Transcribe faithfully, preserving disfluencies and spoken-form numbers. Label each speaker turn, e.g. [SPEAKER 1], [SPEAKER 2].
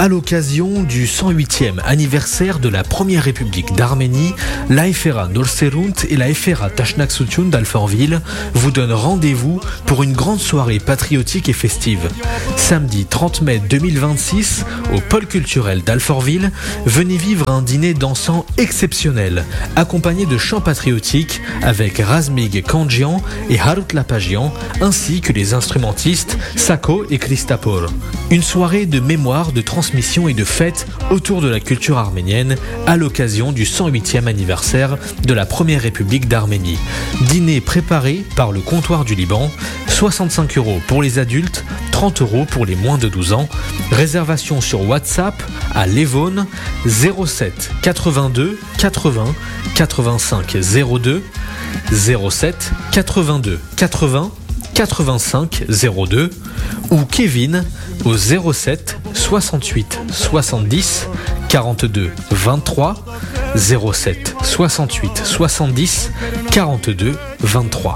[SPEAKER 1] À l'occasion du cent huitième anniversaire de la Première République d'Arménie, la Efera Norserunt et la Efera Tashnaksutyun d'Alfortville vous donnent rendez-vous pour une grande soirée patriotique et festive. Samedi trente mai deux mille vingt-six, au pôle culturel d'Alfortville, venez vivre un dîner dansant exceptionnel, accompagné de chants patriotiques avec Razmig Kandjian et Harut Lapagian, ainsi que les instrumentistes Sako et Christapor. Une soirée de mémoire, de transmission et de fête autour de la culture arménienne à l'occasion du cent huitième anniversaire de la Première République d'Arménie. Dîner préparé par le comptoir du Liban, soixante-cinq euros pour les adultes, trente euros pour les moins de douze ans. Réservation sur WhatsApp à l'Evone zéro sept quatre-vingt-deux quatre-vingts quatre-vingt-cinq zéro deux zéro sept quatre-vingt-deux quatre-vingts quatre-vingt-cinq zéro deux ou Kevin au zéro sept soixante-huit soixante-dix quarante-deux vingt-trois zéro sept soixante-huit soixante-dix quarante-deux vingt-trois.